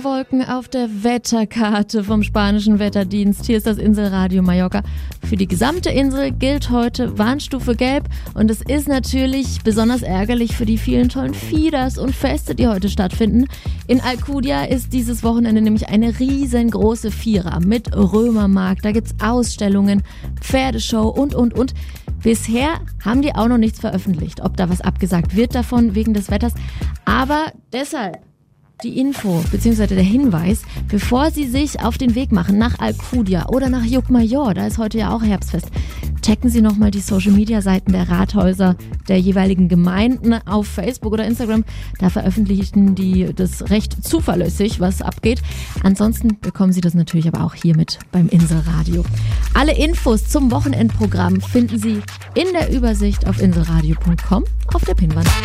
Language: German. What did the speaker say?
Gewitterwolken auf der Wetterkarte vom spanischen Wetterdienst. Hier ist das Inselradio Mallorca. Für die gesamte Insel gilt heute Warnstufe Gelb und es ist natürlich besonders ärgerlich für die vielen tollen Fidas und Feste, die heute stattfinden. In Alcudia ist dieses Wochenende nämlich eine riesengroße Fira mit Römermarkt. Da gibt's Ausstellungen, Pferdeshow und. Bisher haben die auch noch nichts veröffentlicht, ob da was abgesagt wird davon wegen des Wetters. Aber deshalb die Info bzw. der Hinweis, bevor Sie sich auf den Weg machen nach Alcudia oder nach Llucmajor, da ist heute ja auch Herbstfest, checken Sie nochmal die Social-Media-Seiten der Rathäuser der jeweiligen Gemeinden auf Facebook oder Instagram. Da veröffentlichen die das recht zuverlässig, was abgeht. Ansonsten bekommen Sie das natürlich aber auch hier mit beim Inselradio. Alle Infos zum Wochenendprogramm finden Sie in der Übersicht auf inselradio.com auf der Pinnwand.